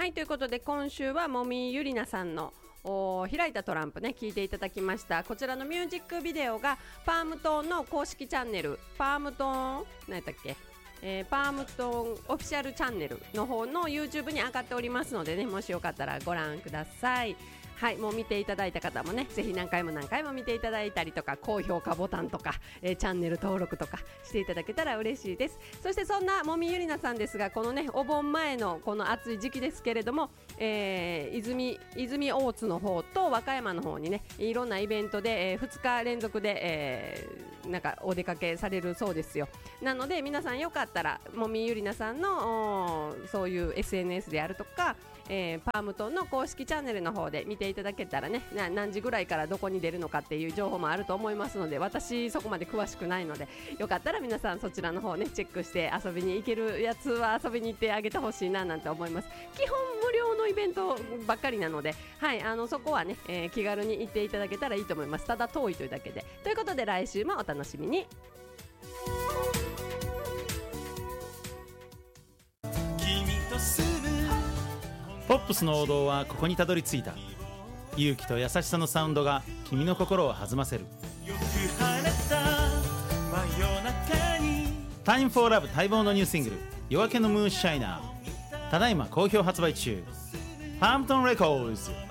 はい、ということで今週はもみゆりなさんの開いたトランプね聞いていただきました。こちらのミュージックビデオがパームトーンの公式チャンネル、パームトーン何やったっけ、パームトーンオフィシャルチャンネルの方の YouTube に上がっておりますのでね、もしよかったらご覧ください。はい、もう見ていただいた方もね、ぜひ何回も見ていただいたりとか、高評価ボタンとか、チャンネル登録とかしていただけたら嬉しいです。そしてそんなもみゆりなさんですが、このねお盆前のこの暑い時期ですけれども、泉大津の方と和歌山の方にねいろんなイベントで、2日連続で、なんかお出かけされるそうですよ。なので皆さんよかったらもみゆりなさんのそういう SNS であるとか、パームトンの公式チャンネルの方で見ていただけたらね、何時ぐらいからどこに出るのかっていう情報もあると思いますので、私そこまで詳しくないので、よかったら皆さんそちらの方ねチェックして遊びに行けるやつは遊びに行ってあげてほしいななんて思います。基本無料のイベントばっかりなので、はい、そこはね、気軽に行っていただけたらいいと思います。ただ遠いというだけで。ということで来週もお楽しみに。 ポップスの王道はここにたどり着いた。勇気と優しさのサウンドが君の心を弾ませる。Time for Love 待望のニューシングル夜明けのムーンシャイナー、ただいま好評発売中。パームトンレコーズ。